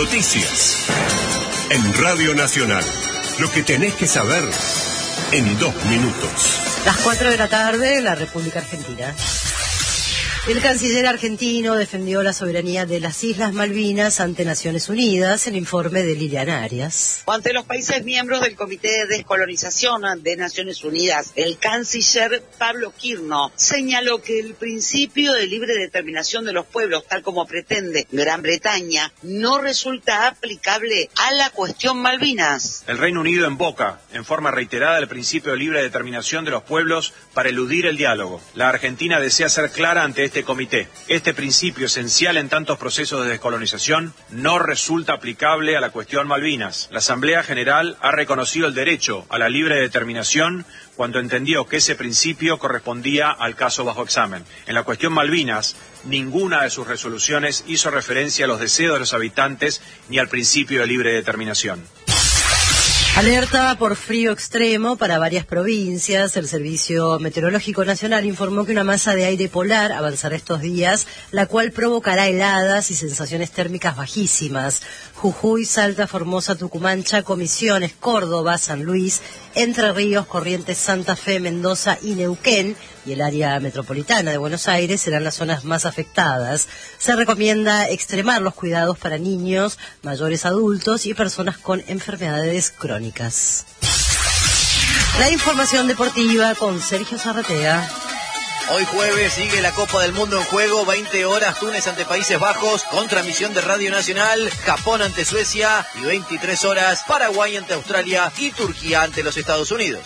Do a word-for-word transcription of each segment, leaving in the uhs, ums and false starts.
Noticias. En Radio Nacional. Lo que tenés que saber en dos minutos. Las cuatro de la tarde, la República Argentina. El canciller argentino defendió la soberanía de las Islas Malvinas ante Naciones Unidas, el informe de Liliana Arias. Ante los países miembros del Comité de Descolonización de Naciones Unidas, el canciller Pablo Quirno señaló que el principio de libre determinación de los pueblos, tal como pretende Gran Bretaña, no resulta aplicable a la cuestión Malvinas. El Reino Unido invoca, en forma reiterada, el principio de libre determinación de los pueblos para eludir el diálogo. La Argentina desea ser clara ante este comité. Este principio, esencial en tantos procesos de descolonización, no resulta aplicable a la cuestión Malvinas. La Asamblea General ha reconocido el derecho a la libre determinación cuando entendió que ese principio correspondía al caso bajo examen. En la cuestión Malvinas, ninguna de sus resoluciones hizo referencia a los deseos de los habitantes ni al principio de libre determinación. Alerta por frío extremo para varias provincias. El Servicio Meteorológico Nacional informó que una masa de aire polar avanzará estos días, la cual provocará heladas y sensaciones térmicas bajísimas. Jujuy, Salta, Formosa, Tucumán, Chaco, Misiones, Córdoba, San Luis, Entre Ríos, Corrientes, Santa Fe, Mendoza y Neuquén y el área metropolitana de Buenos Aires serán las zonas más afectadas. Se recomienda extremar los cuidados para niños, mayores adultos y personas con enfermedades crónicas. La información deportiva con Sergio Zarratea. Hoy jueves sigue la Copa del Mundo en juego, veinte horas, Túnez ante Países Bajos, con transmisión de Radio Nacional, Japón ante Suecia y veintitrés horas, Paraguay ante Australia y Turquía ante los Estados Unidos.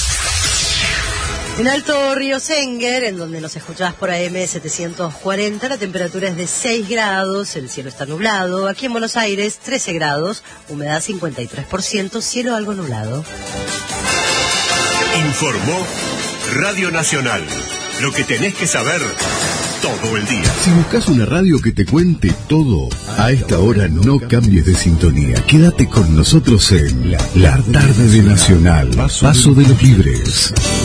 En Alto Río Senguer, en donde nos escuchás por A M setecientos cuarenta, la temperatura es de seis grados, el cielo está nublado. Aquí en Buenos Aires, trece grados, humedad cincuenta y tres por ciento, cielo algo nublado. Informó Radio Nacional. Lo que tenés que saber todo el día. Si buscas una radio que te cuente todo, a esta hora no cambies de sintonía. Quédate con nosotros en La Tarde de Nacional, Paso de los Libres.